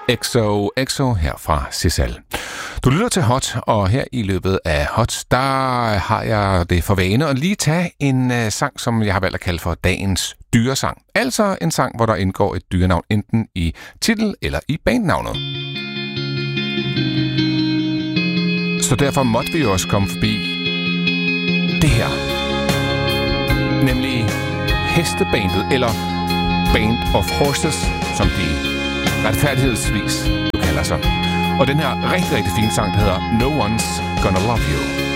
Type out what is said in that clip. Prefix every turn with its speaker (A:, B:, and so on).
A: XOXO her fra Sissal. Du lytter til Hot, og her i løbet af Hot, der har jeg det for vane at lige tage en sang, som jeg har valgt at kalde for dagens dyresang. Altså en sang, hvor der indgår et dyrenavn enten i titel eller i bandnavnet. Så derfor måtte vi også komme forbi det her. Nemlig hestebandet, eller Band of Horses, som de retfærdighedsvis kalder sig. Og den her rigtig, rigtig fine sang, der hedder No One's Gonna Love You.